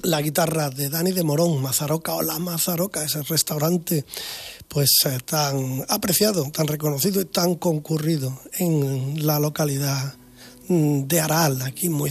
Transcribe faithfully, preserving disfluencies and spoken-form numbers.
la guitarra de Dani de Morón, Mazaroca o La Mazaroca, ese restaurante pues eh, tan apreciado, tan reconocido y tan concurrido en la localidad de Aral, aquí muy